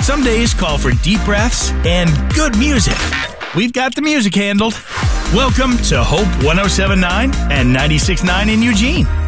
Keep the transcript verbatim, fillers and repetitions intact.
Some days call for deep breaths and good music. We've got the music handled. Welcome to Hope one oh seven point nine and ninety-six point nine in Eugene.